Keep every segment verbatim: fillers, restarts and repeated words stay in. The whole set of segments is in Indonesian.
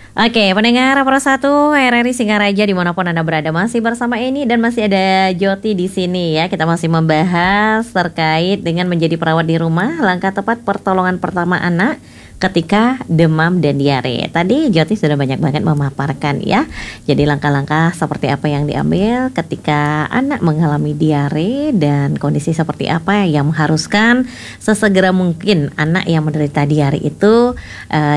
Oke, pendengar Pro satu R R I Singaraja dimanapun Anda berada, masih bersama Eni dan masih ada Joti di sini ya. Kita masih membahas terkait dengan menjadi perawat di rumah, langkah tepat pertolongan pertama anak ketika demam dan diare. Tadi Joti sudah banyak banget memaparkan ya. Jadi langkah-langkah seperti apa yang diambil ketika anak mengalami diare dan kondisi seperti apa yang mengharuskan sesegera mungkin anak yang menderita diare itu uh,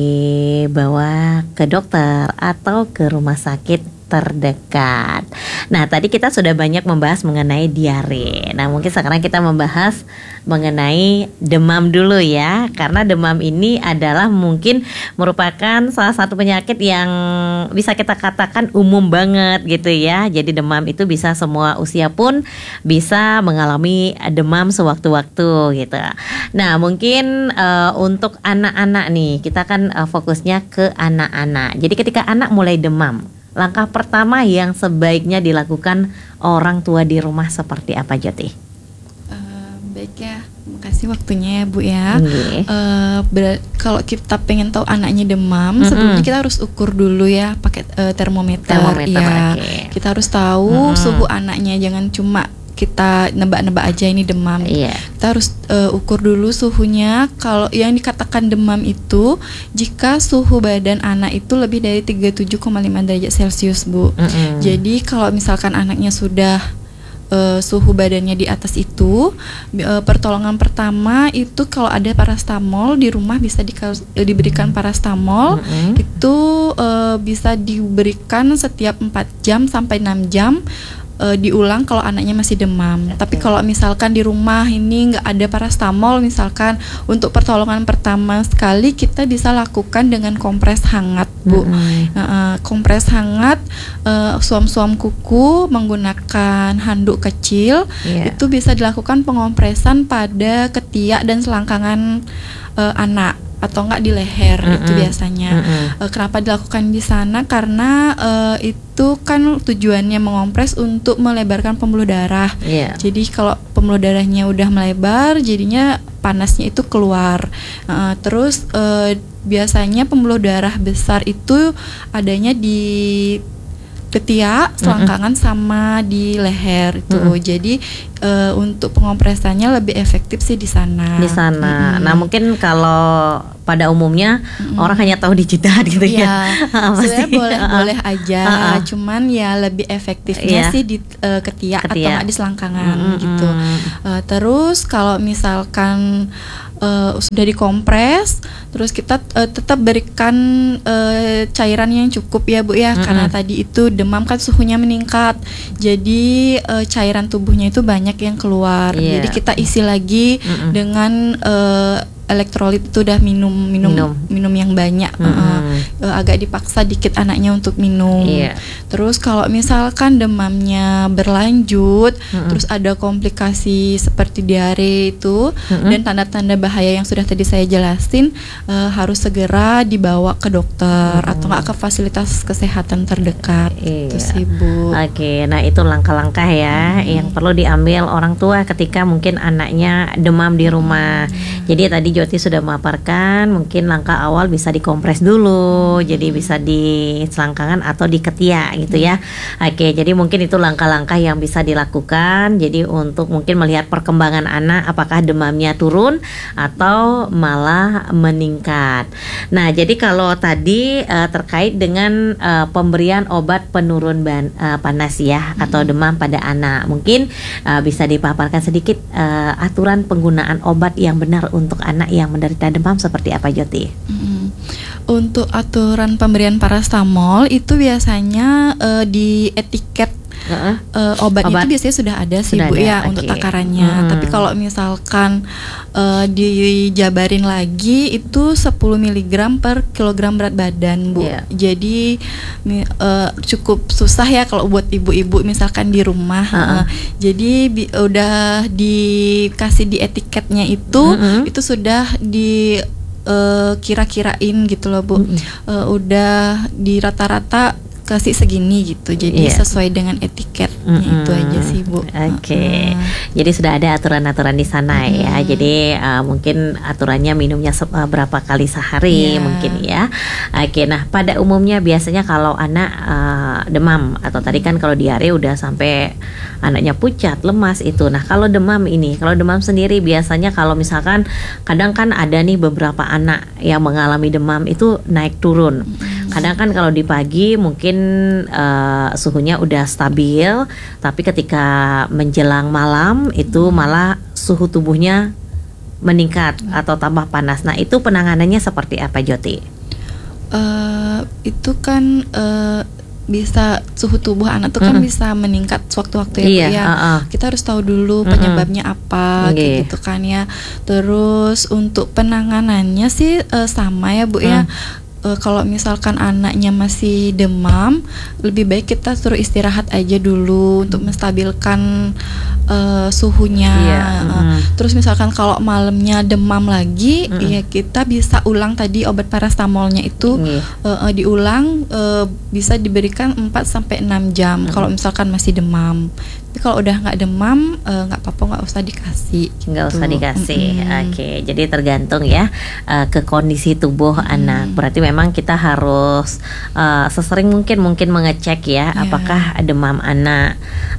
dibawa ke dokter atau ke rumah sakit terdekat. Nah, tadi kita sudah banyak membahas mengenai diare. Nah, mungkin sekarang kita membahas mengenai demam dulu ya. Karena demam ini adalah mungkin merupakan salah satu penyakit yang bisa kita katakan umum banget gitu ya. Jadi demam itu bisa semua usia pun bisa mengalami demam sewaktu-waktu gitu. Nah, mungkin uh, untuk anak-anak nih, kita kan uh, fokusnya ke anak-anak. Jadi ketika anak mulai demam, langkah pertama yang sebaiknya dilakukan orang tua di rumah seperti apa, Joti? Uh, baik ya, makasih waktunya ya Bu ya. Okay. Uh, ber- kalau kita pengen tahu anaknya demam, mm-hmm. sebelumnya kita harus ukur dulu ya pakai uh, termometer. Termometer ya. okay. Kita harus tahu mm-hmm. suhu anaknya, jangan cuma kita nebak-nebak aja ini demam. Yeah. Kita harus uh, ukur dulu suhunya. Kalau yang dikatakan demam itu jika suhu badan anak itu lebih dari tiga puluh tujuh koma lima derajat Celcius, Bu. Mm-hmm. Jadi kalau misalkan anaknya sudah uh, suhu badannya di atas itu, uh, pertolongan pertama itu kalau ada parastamol di rumah bisa di, uh, diberikan parastamol. Mm-hmm. Itu uh, bisa diberikan setiap empat jam sampai enam jam. Uh, diulang kalau anaknya masih demam. Okay. Tapi kalau misalkan di rumah ini nggak ada parastamol, misalkan untuk pertolongan pertama sekali kita bisa lakukan dengan kompres hangat, Bu. Mm-hmm. uh, kompres hangat, uh, suam-suam kuku menggunakan handuk kecil, yeah. Itu bisa dilakukan pengompresan pada ketiak dan selangkangan uh, anak atau enggak di leher. Mm-hmm. Itu biasanya. Mm-hmm. Uh, kenapa dilakukan di sana? Karena uh, itu kan tujuannya mengompres untuk melebarkan pembuluh darah. Yeah. Jadi kalau pembuluh darahnya udah melebar, jadinya panasnya itu keluar. Uh, terus uh, biasanya pembuluh darah besar itu adanya di ketiak, selangkangan, mm-hmm. sama di leher itu. Mm-hmm. Jadi uh, untuk pengompresannya lebih efektif sih di sana. Di sana. Mm-hmm. Nah, mungkin kalau pada umumnya mm-hmm. orang hanya tahu di jidat gitu ya. ya. Sebenarnya boleh boleh aja, uh-uh. cuman ya lebih efektifnya yeah. sih di uh, ketiak, ketiak atau nggak di selangkangan mm-hmm. gitu. Uh, terus kalau misalkan Uh, sudah dikompres, terus kita uh, tetap berikan uh, cairan yang cukup ya Bu ya, mm-hmm. karena tadi itu demam kan suhunya meningkat, jadi uh, cairan tubuhnya itu banyak yang keluar, yeah. jadi kita isi lagi mm-hmm. dengan uh, elektrolit itu udah minum minum minum, minum yang banyak, mm-hmm. uh, uh, agak dipaksa dikit anaknya untuk minum. Yeah. Terus kalau misalkan demamnya berlanjut, mm-hmm. terus ada komplikasi seperti diare itu, mm-hmm. dan tanda-tanda bahaya yang sudah tadi saya jelasin, uh, harus segera dibawa ke dokter, mm-hmm. atau nggak ke fasilitas kesehatan terdekat. Iya. Itu sih Bu. Oke, nah itu langkah-langkah ya, mm-hmm. yang perlu diambil orang tua ketika mungkin anaknya demam di rumah. Mm-hmm. Jadi tadi Joti sudah memaparkan mungkin langkah awal bisa dikompres dulu, hmm. jadi bisa di selangkangan atau di ketiak gitu ya. Oke, jadi mungkin itu langkah-langkah yang bisa dilakukan. Jadi untuk mungkin melihat perkembangan anak apakah demamnya turun atau malah meningkat. Nah, jadi kalau tadi uh, terkait dengan uh, pemberian obat penurun ban, uh, panas ya hmm. atau demam pada anak, mungkin uh, bisa dipaparkan sedikit uh, aturan penggunaan obat yang benar untuk anak yang menderita demam seperti apa, Joti? Mm-hmm. Untuk aturan pemberian parastamol itu biasanya uh, di etiket uh-uh. uh, obatnya Obat. Itu biasanya sudah ada sih sudah Bu ada. ya okay. untuk takarannya. Hmm. Tapi kalau misalkan uh, dijabarin lagi itu sepuluh miligram per kilogram berat badan Bu. Yeah. Jadi uh, cukup susah ya kalau buat ibu-ibu misalkan di rumah. Uh-uh. Uh, jadi bi- udah dikasih di etiketnya itu, uh-uh. itu sudah di uh, kira-kirain gitu loh Bu. Uh-uh. uh, udah di rata-rata kasih segini gitu. Jadi Iya. sesuai dengan etiketnya Mm-mm. itu aja sih Bu. Oke, Mm-mm. jadi sudah ada aturan-aturan di sana ya. Jadi uh, mungkin aturannya minumnya se- uh, berapa kali sehari Iya. mungkin ya. Oke, nah pada umumnya biasanya kalau anak uh, demam atau tadi kan kalau diare udah sampai anaknya pucat, lemas itu. Nah kalau demam ini, kalau demam sendiri biasanya kalau misalkan kadang kan ada nih beberapa anak yang mengalami demam itu naik turun. Kadang kan kalau di pagi mungkin uh, suhunya udah stabil, tapi ketika menjelang malam itu malah suhu tubuhnya meningkat atau tambah panas. Nah itu penanganannya seperti apa Joti? Eh, itu kan eh, bisa suhu tubuh anak tuh kan Mm-mm. bisa meningkat sewaktu-waktu ya, Iya, Bu, ya. uh-uh. Kita harus tahu dulu Mm-mm. penyebabnya apa, Oke. kayak gitu kan ya. Terus untuk penanganannya sih eh, sama ya Bu ya. Eh, kalau misalkan anaknya masih demam, lebih baik kita suruh istirahat aja dulu untuk menstabilkan eh, suhunya. Iya, Eh, mm. Terus misalkan kalau malamnya demam lagi, Mm-mm. ya kita bisa ulang tadi obat parastamolnya itu. Iya. Uh, uh, diulang uh, bisa diberikan empat sampai enam jam kalau misalkan masih demam. Tapi kalau udah nggak demam uh, nggak apa-apa, nggak usah dikasih. Nggak gitu. usah dikasih. Mm-mm. Oke, jadi tergantung ya uh, ke kondisi tubuh anak. Berarti memang kita harus uh, sesering mungkin mungkin mengecek ya, Iya. apakah demam anak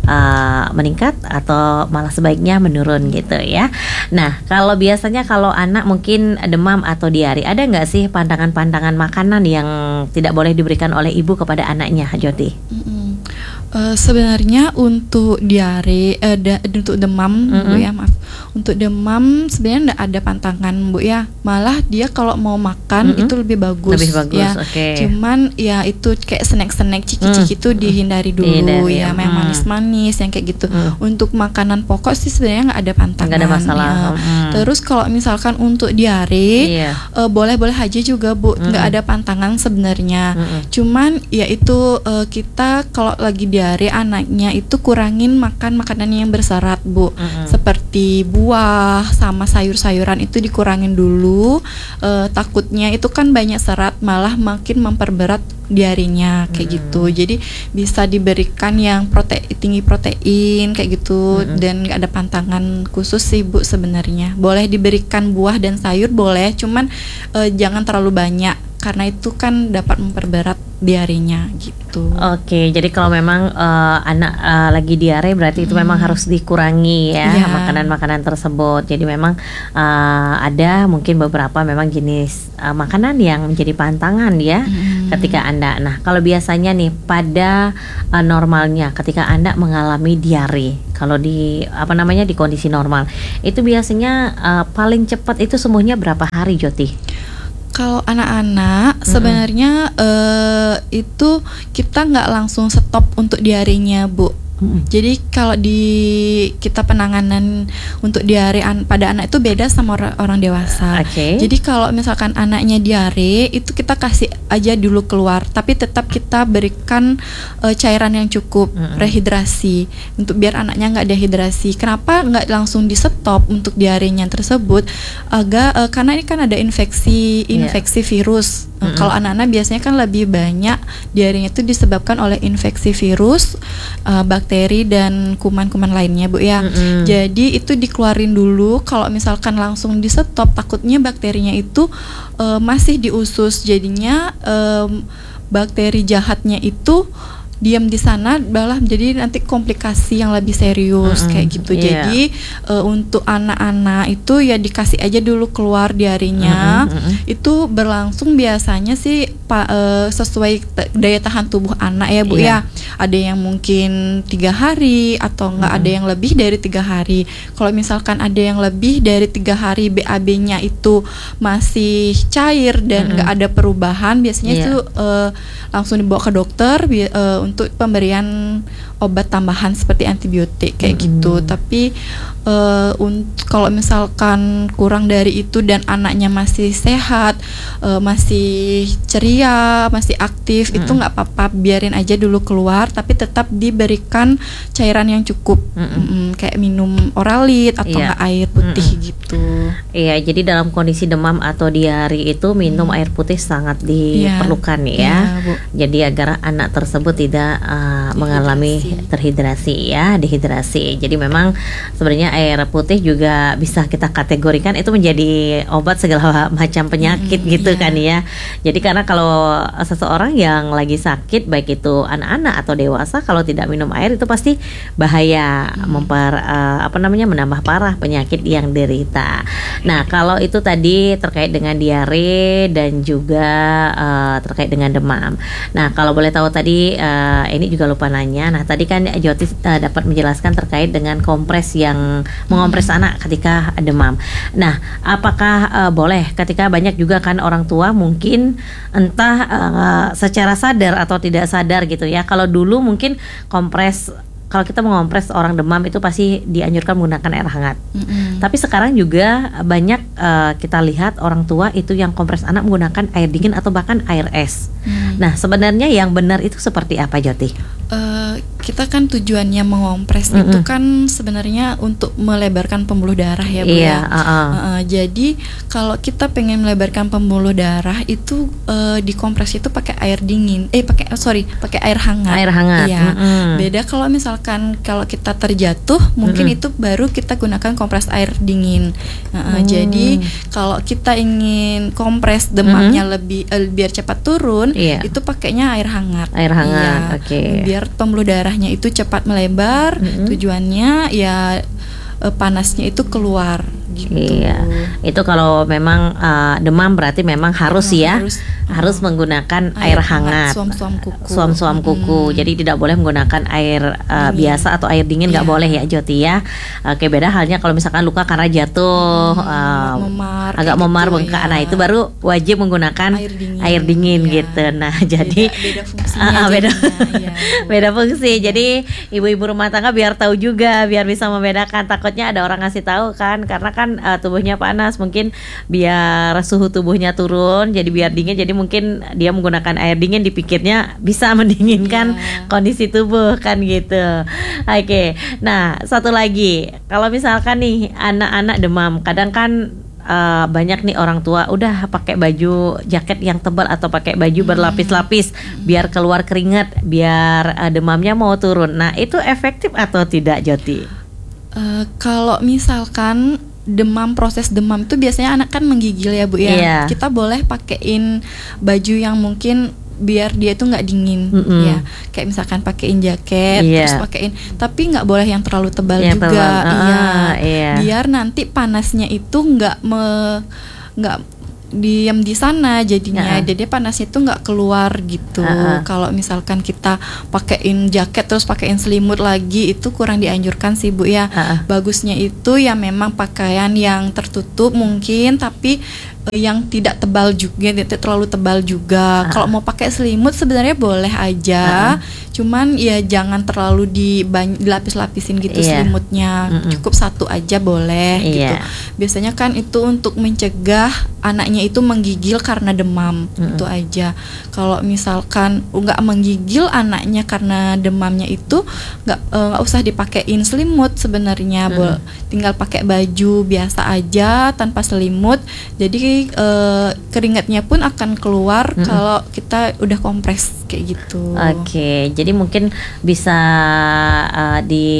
uh, meningkat atau malah sebaiknya menurun gitu ya. Nah, kalau biasanya kalau anak mungkin demam atau diare, ada nggak sih pantangan-pantangan makanan yang tidak boleh diberikan oleh ibu kepada anaknya, Joti? Mm-mm. Uh, sebenarnya untuk diare, eh, da- untuk demam, Bu Mm-mm. ya, maaf. Untuk demam sebenarnya nggak ada pantangan, Bu ya. Malah dia kalau mau makan Mm-mm. itu lebih bagus. Lebih bagus, ya. oke. Cuman ya itu kayak snack-snack ciki-ciki Mm. itu dihindari dulu Dihindari, ya, yang mm. manis-manis yang kayak gitu. Mm. Untuk makanan pokok sih sebenarnya nggak ada pantangan. Nggak ada masalah. ya. Mm. Terus kalau misalkan untuk diare, Iya. eh, boleh-boleh aja juga Bu, nggak Mm. ada pantangan sebenarnya. Mm-mm. Cuman ya itu eh, kita kalau lagi diare anaknya itu kurangin makan makanan yang berserat Bu. Mm-mm. Seperti buah sama sayur-sayuran itu dikurangin dulu. Eh, takutnya itu kan banyak serat malah makin memperberat diarenya kayak Mm. gitu. Jadi bisa diberikan yang protein tinggi protein kayak gitu. Mm-mm. Dan nggak ada pantangan khusus sih Bu sebenarnya. Boleh diberikan buah dan sayur boleh, cuman eh, jangan terlalu banyak karena itu kan dapat memperberat diarenya gitu. Oke, jadi kalau memang uh, anak uh, lagi diare berarti itu memang harus dikurangi ya Iya. makanan-makanan tersebut. Jadi memang uh, ada mungkin beberapa memang jenis uh, makanan yang menjadi pantangan ya Mm. ketika Anda. Nah, kalau biasanya nih pada uh, normalnya ketika Anda mengalami diare, kalau di apa namanya di kondisi normal, itu biasanya uh, paling cepat itu sembuhnya berapa hari, Joti? Kalau anak-anak sebenarnya eh, itu kita nggak langsung stop untuk diarenya Bu. Mm-mm. Jadi kalau di kita penanganan untuk diare an- pada anak itu beda sama or- orang dewasa. Oke. Jadi kalau misalkan anaknya diare itu kita kasih aja dulu keluar, tapi tetap kita berikan eh, cairan yang cukup, Mm-mm. rehidrasi untuk biar anaknya nggak dehidrasi. Kenapa nggak langsung di stop untuk diarenya tersebut? Agak eh, karena ini kan ada infeksi infeksi virus. Eh, Mm-mm. Kalau anak-anak biasanya kan lebih banyak diarenya itu disebabkan oleh infeksi virus, eh, bakteri dan kuman-kuman lainnya Bu ya. Mm-mm. Jadi itu dikeluarin dulu. Kalau misalkan langsung di stop takutnya bakterinya itu eh, masih di usus. Jadinya em, bakteri jahatnya itu diam di sana malah jadi nanti komplikasi yang lebih serius Mm-mm. kayak gitu. Iya. Jadi eh, untuk anak-anak itu ya dikasih aja dulu keluar diarenya. Mm-mm, mm-mm. Itu berlangsung biasanya sih pa, eh, sesuai te- daya tahan tubuh anak ya Bu Iya. ya. Ada yang mungkin tiga hari atau enggak ada yang lebih dari tiga hari. Kalau misalkan ada yang lebih dari tiga hari B A B-nya itu masih cair dan enggak ada perubahan, biasanya Iya. itu eh, langsung dibawa ke dokter bi- eh, untuk pemberian obat tambahan seperti antibiotik kayak Mm-mm. gitu. Tapi uh, untuk kalau misalkan kurang dari itu dan anaknya masih sehat, uh, masih ceria, masih aktif, Mm-mm. itu nggak apa-apa, biarin aja dulu keluar, tapi tetap diberikan cairan yang cukup. Mm-mm, kayak minum oralit atau Iya. nggak air putih Mm-mm. gitu. Iya, jadi dalam kondisi demam atau diare itu minum Hmm. air putih sangat Iya. diperlukan ya. Iya, Bu. Jadi agar anak tersebut tidak uh, mengalami terhidrasi ya, dehidrasi. Jadi memang sebenarnya air putih juga bisa kita kategorikan itu menjadi obat segala macam penyakit Mm-mm, gitu iya. kan ya. Jadi karena kalau seseorang yang lagi sakit baik itu anak-anak atau dewasa kalau tidak minum air itu pasti bahaya, memper uh, apa namanya menambah parah penyakit yang derita. Nah, kalau itu tadi terkait dengan diare dan juga uh, terkait dengan demam. Nah, kalau boleh tahu tadi uh, ini juga lupa nanya. Nah, tadi kan Joti uh, dapat menjelaskan terkait dengan kompres yang mengompres Hmm. anak ketika demam. Nah, apakah uh, boleh ketika banyak juga kan orang tua mungkin entah uh, secara sadar atau tidak sadar gitu ya. Kalau dulu mungkin kompres kalau kita mengompres orang demam itu pasti dianjurkan menggunakan air hangat. Mm-mm. Tapi sekarang juga banyak uh, kita lihat orang tua itu yang kompres anak menggunakan air dingin atau bahkan air es. Hmm. Nah, sebenarnya yang benar itu seperti apa, Joti? Uh, kita kan tujuannya mengompres Mm-mm. itu kan sebenarnya untuk melebarkan pembuluh darah ya Bu Iya, ya. uh-uh. Uh, jadi kalau kita pengen melebarkan pembuluh darah itu uh, dikompres itu pakai air dingin, eh pakai oh, sorry pakai air hangat. Air hangat. Iya. Mm-mm. Beda kalau misalkan kalau kita terjatuh mungkin Mm-mm. itu baru kita gunakan kompres air dingin. Uh, Hmm. Jadi kalau kita ingin kompres demamnya lebih eh, biar cepat turun, Iya. itu pakainya air hangat. Air hangat, Iya. oke. Biar pembuluh darahnya itu cepat melebar, Mm-mm. tujuannya ya eh, panasnya itu keluar gitu. Iya, itu kalau memang uh, demam berarti memang harus Uh, ya harus, harus uh, menggunakan air, air hangat, hangat, suam-suam kuku. suam-suam kuku. Mm. Jadi tidak boleh menggunakan air uh, Dingin. biasa atau air dingin nggak Iya. boleh ya, Joti ya. Oke, beda halnya kalau misalkan luka karena jatuh, Hmm, uh, memar, agak kayak memar gitu, bengkak. ya. Nah itu baru wajib menggunakan Air dingin, air dingin iya. gitu. Nah jadi beda, beda fungsinya Ah, ah, beda jadinya, iya, Bu. beda fungsi. Jadi ibu-ibu rumah tangga biar tahu juga, biar bisa membedakan. Takutnya ada orang ngasih tahu kan, karena kan uh, tubuhnya panas, mungkin biar suhu tubuhnya turun, jadi biar dingin. Jadi mungkin dia menggunakan air dingin, dipikirnya bisa mendinginkan Iya. kondisi tubuh kan gitu. Oke. Nah satu lagi, kalau misalkan nih anak-anak demam, kadang kan Uh, banyak nih orang tua udah pakai baju jaket yang tebal atau pakai baju berlapis-lapis biar keluar keringat, biar uh, demamnya mau turun. Nah itu efektif atau tidak, Joti? Eh, kalau misalkan demam, proses demam itu biasanya anak kan menggigil ya Bu ya. Iya. Kita boleh pakein baju yang mungkin biar dia tuh nggak dingin. Mm-mm. Ya kayak misalkan pakein jaket, Iya. terus pakein, tapi nggak boleh yang terlalu tebal Yang juga. tebal. Ah, Iya. iya. Biar nanti panasnya itu nggak me nggak diam di sana jadinya. Ah. Jadi panasnya itu nggak keluar gitu. Ah, ah. Kalau misalkan kita pakein jaket terus pakein selimut lagi, itu kurang dianjurkan sih Bu ya. Ah, ah. Bagusnya itu ya memang pakaian yang tertutup mungkin, tapi eh, yang tidak tebal juga, tidak terlalu tebal juga. Ah. Kalau mau pakai selimut sebenarnya boleh aja, cuman ya jangan terlalu diban- dilapis-lapisin gitu Iya. selimutnya. Mm-mm. Cukup satu aja boleh gitu. Iya. Biasanya kan itu untuk mencegah anaknya itu menggigil karena demam. Mm-mm. Itu aja. Kalau misalkan nggak menggigil anaknya karena demamnya itu, nggak eh, nggak usah dipakein selimut sebenarnya. Mm-mm. Bol- tinggal pakai baju biasa aja tanpa selimut. Jadi eh, keringatnya pun akan keluar Mm-mm. kalau kita udah kompres kayak gitu. Oke, jadi mungkin bisa uh,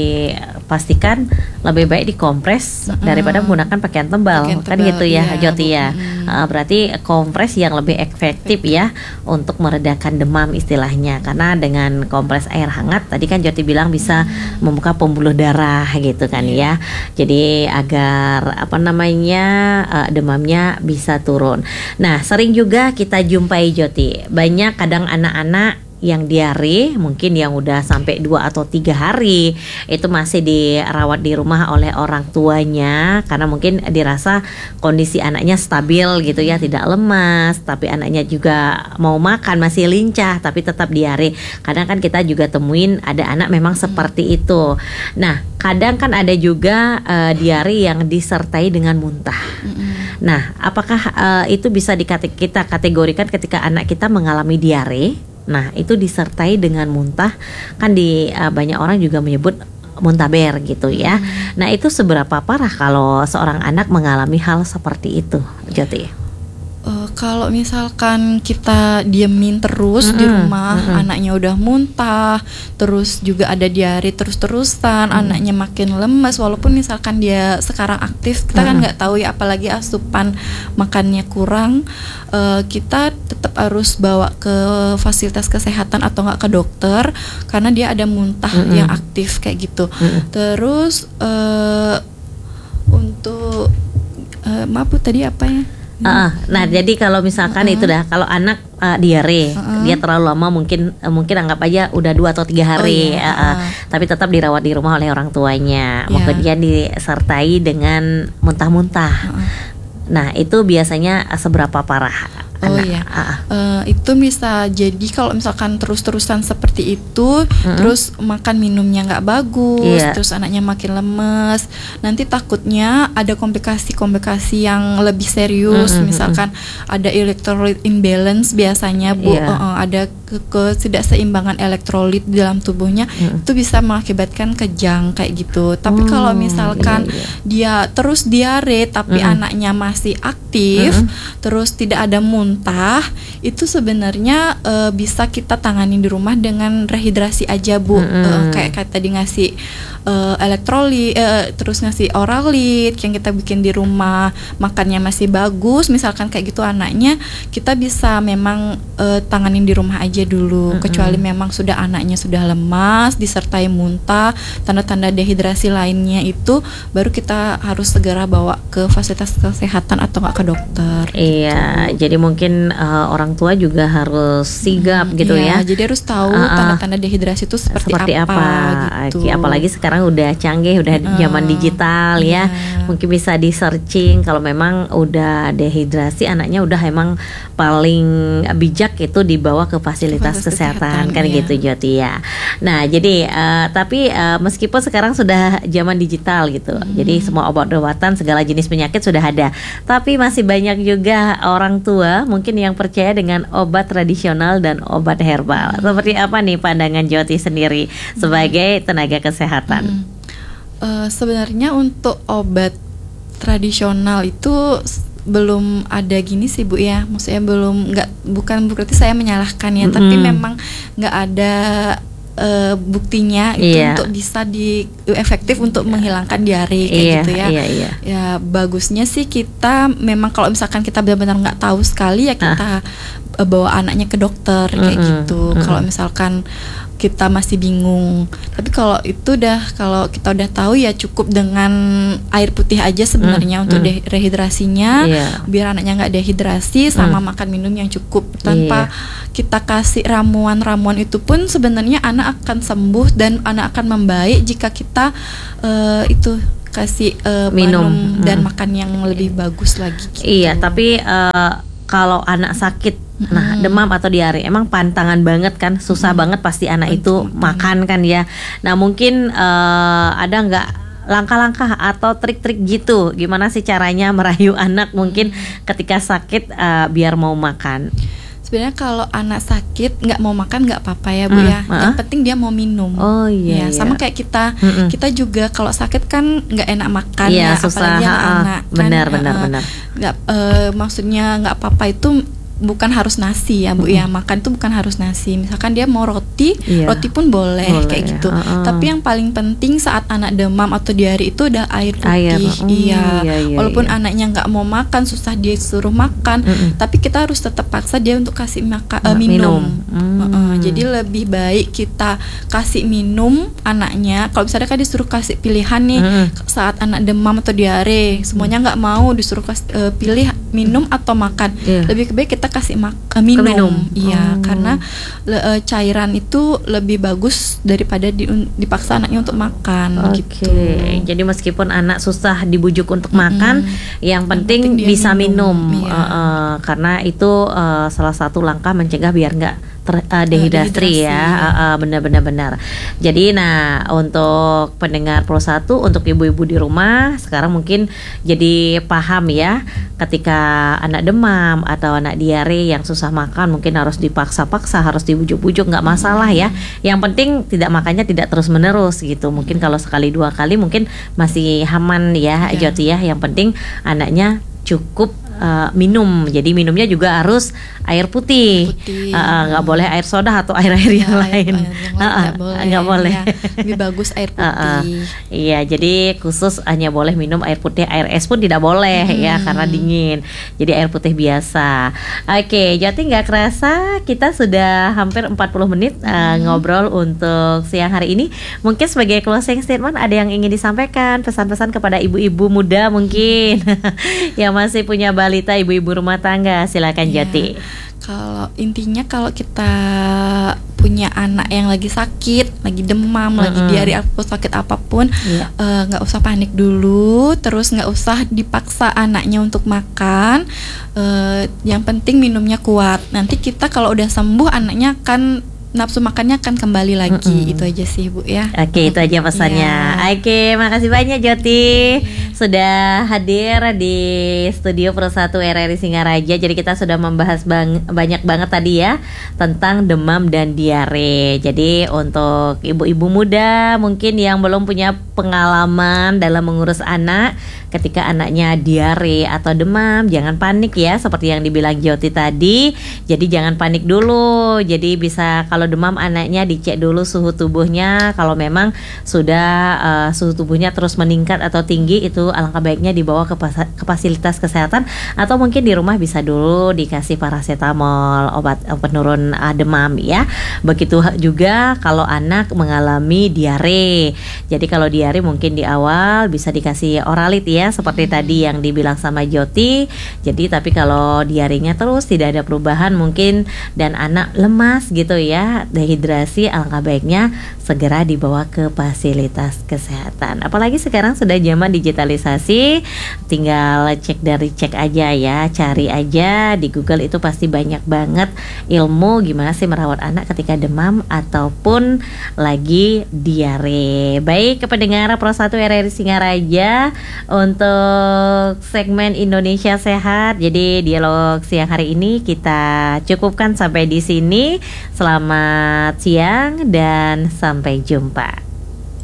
dipastikan lebih baik dikompres Mm-mm. daripada menggunakan pakaian tebal, Pakaian kan tebal, gitu ya, iya, Joti Bu. ya. Mm. Uh, berarti kompres yang lebih efektif ya untuk meredakan demam istilahnya, karena dengan kompres air hangat tadi kan Joti bilang bisa membuka pembuluh darah gitu kan ya. Jadi agar apa namanya uh, demamnya bisa turun. Nah sering juga kita jumpai, Joti, banyak kadang anak-anak yang diare, mungkin yang udah sampai dua atau tiga hari itu masih dirawat di rumah oleh orang tuanya karena mungkin dirasa kondisi anaknya stabil gitu ya, tidak lemas, tapi anaknya juga mau makan masih lincah tapi tetap diare. Kadang kan kita juga temuin ada anak memang seperti itu. Nah, kadang kan ada juga uh, diare yang disertai dengan muntah. Nah, apakah uh, itu bisa dikate- kita kategorikan ketika anak kita mengalami diare? Nah, itu disertai dengan muntah, kan di uh, banyak orang juga menyebut muntaber gitu ya. Hmm. Nah, itu seberapa parah kalau seorang anak mengalami hal seperti itu, Joti? Uh, kalau misalkan kita diemin terus mm-hmm. di rumah, mm-hmm. anaknya udah muntah, terus juga ada diare terus-terusan, mm-hmm. anaknya makin lemas, walaupun misalkan dia sekarang aktif, kita mm-hmm. kan nggak tahu ya, apalagi asupan makannya kurang, uh, kita tetap harus bawa ke fasilitas kesehatan atau nggak ke dokter, karena dia ada muntah mm-hmm. yang aktif kayak gitu. Mm-hmm. Terus uh, untuk uh, maaf Bu, tadi apa ya? Uh, nah jadi kalau misalkan uh-uh. itu dah kalau anak uh, diare uh-uh. dia terlalu lama, mungkin uh, mungkin anggap aja udah dua atau tiga hari, oh, iya. uh, uh, tapi tetap dirawat di rumah oleh orang tuanya, yeah. kemudian disertai dengan muntah-muntah. Uh-uh. Nah itu biasanya uh, seberapa parah? Oh anak. Iya, uh. Uh, itu bisa jadi kalau misalkan terus-terusan seperti itu, mm-hmm. terus makan minumnya nggak bagus, yeah. terus anaknya makin lemes, nanti takutnya ada komplikasi-komplikasi yang lebih serius, mm-hmm. misalkan ada electrolyte imbalance biasanya Bu, yeah. uh, uh, ada ketidakseimbangan elektrolit di dalam tubuhnya, mm-hmm. itu bisa mengakibatkan kejang kayak gitu. Tapi mm, kalau misalkan yeah, yeah. dia terus diare tapi mm-hmm. anaknya masih aktif, mm-hmm. terus tidak ada muntah, itu sebenarnya uh, bisa kita tangani di rumah dengan rehidrasi aja Bu, mm-hmm. uh, kayak kayak tadi ngasih uh, elektrolit, uh, terus ngasih oralit yang kita bikin di rumah, makannya masih bagus, misalkan kayak gitu anaknya, kita bisa memang uh, tanganin di rumah aja dulu, mm-hmm. kecuali memang sudah anaknya sudah lemas disertai muntah, tanda-tanda dehidrasi lainnya itu baru kita harus segera bawa ke fasilitas kesehatan atau nggak ke dokter. Iya, gitu. Jadi mungkin uh, orang tua juga harus sigap hmm, gitu iya, ya. Jadi harus tahu uh, tanda-tanda dehidrasi itu seperti, seperti apa, apa gitu. Apalagi sekarang udah canggih, udah uh, zaman digital ya. Yeah. Mungkin bisa di searching kalau memang udah dehidrasi, anaknya udah emang paling bijak itu dibawa ke fasilitas kesehatan, kesehatan kan iya. gitu Joti ya. Nah jadi uh, tapi uh, meskipun sekarang sudah zaman digital gitu, hmm. jadi semua obat-obatan segala jenis penyakit sudah ada, tapi masih banyak juga orang tua mungkin yang percaya dengan obat tradisional dan obat herbal. Hmm. Seperti apa nih pandangan Joti sendiri sebagai tenaga kesehatan? Hmm. Uh, sebenarnya untuk obat tradisional itu belum ada gini sih Bu ya, maksudnya belum, nggak, bukan berarti saya menyalahkan ya, mm-hmm. tapi memang nggak ada uh, buktinya itu yeah. untuk bisa di efektif untuk menghilangkan diare kayak yeah, gitu ya. Yeah, yeah. Ya bagusnya sih kita memang kalau misalkan kita benar-benar nggak tahu sekali ya kita ah. bawa anaknya ke dokter kayak mm-hmm. gitu. Mm-hmm. Kalau misalkan kita masih bingung, tapi kalau itu udah, kalau kita udah tahu ya cukup dengan air putih aja sebenarnya mm, untuk mm. de- rehidrasinya, yeah. biar anaknya nggak dehidrasi, sama mm. makan minum yang cukup tanpa yeah. kita kasih ramuan-ramuan itu pun sebenarnya anak akan sembuh dan anak akan membaik jika kita uh, itu kasih uh, minum dan mm. makan yang lebih bagus lagi. Gitu. Iya, tapi uh, kalau anak sakit, nah demam atau diare, emang pantangan banget kan, susah hmm. banget pasti anak hmm. itu hmm. makan kan ya. Nah mungkin uh, ada nggak langkah-langkah atau trik-trik gitu, gimana sih caranya merayu anak mungkin ketika sakit uh, biar mau makan? Sebenarnya kalau anak sakit nggak mau makan nggak apa-apa ya Bu hmm, ya. Uh-uh. Yang penting dia mau minum. Oh iya. Ya, sama iya. kayak kita, Mm-mm. kita juga kalau sakit kan nggak enak makan iya, ya, susah, apalagi anak. Benar, kan, benar, uh, benar. Nggak, uh, maksudnya nggak apa-apa itu bukan harus nasi ya Bu mm-hmm. ya, makan itu bukan harus nasi. Misalkan dia mau roti, iya. roti pun boleh, boleh kayak gitu. Uh-uh. Tapi yang paling penting saat anak demam atau diare itu udah air putih. Air. Mm, iya. iya, iya. Walaupun iya. anaknya nggak mau makan, susah dia suruh makan, mm-hmm. tapi kita harus tetap paksa dia untuk kasih maka, uh, minum. minum. Mm. Uh-uh. Jadi lebih baik kita kasih minum anaknya. Kalau misalnya kan disuruh kasih pilihan nih mm. saat anak demam atau diare, semuanya nggak mau, disuruh kasih, uh, pilih minum atau makan. Yeah. Lebih baik kita kasih mak- uh, minum. minum. Iya, oh. karena le- uh, cairan itu lebih bagus daripada di, dipaksa anaknya untuk makan. Oke. Okay. Gitu. Jadi meskipun anak susah dibujuk untuk mm-hmm. makan, yang penting, yang penting bisa minum, minum. Iya. Uh, uh, karena itu uh, salah satu langkah mencegah biar nggak ter, uh, dehidrasi, dehidrasi ya, uh, uh, benar-benar benar. Jadi nah untuk pendengar Pro satu, untuk ibu-ibu di rumah sekarang mungkin jadi paham ya, ketika anak demam atau anak diare yang susah makan mungkin harus dipaksa-paksa, harus dibujuk-bujuk, nggak masalah ya. Yang penting tidak makannya tidak terus-menerus gitu. Mungkin kalau sekali dua kali mungkin masih aman ya, yeah. Joti ya. Yang penting anaknya cukup uh, minum. Jadi minumnya juga harus air putih, nggak uh, boleh air soda atau air-air yang ya, lain. Nggak uh, uh, boleh. Ya, lebih bagus air putih. Uh, uh, iya, jadi khusus hanya boleh minum air putih. Air es pun tidak boleh hmm. ya, karena dingin. Jadi air putih biasa. Oke, jadi nggak kerasa kita sudah hampir empat puluh menit uh, hmm. ngobrol untuk siang hari ini. Mungkin sebagai closing statement ada yang ingin disampaikan, pesan-pesan kepada ibu-ibu muda mungkin yang masih punya balita, ibu-ibu rumah tangga. Silakan ya. Jati. Kalau intinya kalau kita punya anak yang lagi sakit, lagi demam, mm-hmm. lagi diare atau sakit apapun, nggak yeah. uh, usah panik dulu, terus nggak usah dipaksa anaknya untuk makan. Uh, yang penting minumnya kuat. Nanti kita kalau udah sembuh anaknya kan nafsu makannya akan kembali lagi. Mm-hmm. Itu aja sih Bu ya. Oke, itu aja pesannya. Yeah. Oke, makasih banyak Joti okay. sudah hadir di studio Pro satu R R I Singaraja. Jadi kita sudah membahas bang- banyak banget tadi ya tentang demam dan diare. Jadi untuk ibu-ibu muda mungkin yang belum punya pengalaman dalam mengurus anak, ketika anaknya diare atau demam, jangan panik ya, seperti yang dibilang Joti tadi. Jadi jangan panik dulu. Jadi bisa kalau demam anaknya dicek dulu suhu tubuhnya. Kalau memang sudah uh, suhu tubuhnya terus meningkat atau tinggi, itu alangkah baiknya dibawa ke, pas- ke fasilitas kesehatan, atau mungkin di rumah bisa dulu dikasih paracetamol, obat penurun uh, demam ya. Begitu juga kalau anak mengalami diare. Jadi kalau diare mungkin di awal bisa dikasih oralit ya, seperti tadi yang dibilang sama Joti. Jadi tapi kalau diarenya terus tidak ada perubahan mungkin dan anak lemas gitu ya, dehidrasi, alangkah baiknya segera dibawa ke fasilitas kesehatan. Apalagi sekarang sudah zaman digitalisasi, tinggal cek dari cek aja ya, cari aja di Google, itu pasti banyak banget ilmu gimana sih merawat anak ketika demam ataupun lagi diare. Baik, ke pendengar Pro satu R R I Singaraja, untuk segmen Indonesia Sehat, jadi dialog siang hari ini kita cukupkan sampai di sini. Selamat siang dan sampai jumpa.